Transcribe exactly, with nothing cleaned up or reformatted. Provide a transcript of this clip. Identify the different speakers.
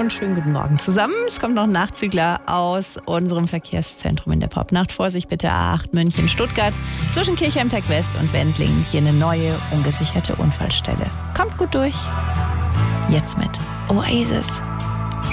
Speaker 1: und schönen guten Morgen zusammen. Es kommt noch ein Nachzügler aus unserem Verkehrszentrum in der Popnacht. Vorsicht bitte A acht München, Stuttgart. Zwischen Kirchheim-Tech West und Wendlingen hier eine neue, ungesicherte Unfallstelle. Kommt gut durch. Jetzt mit Oasis.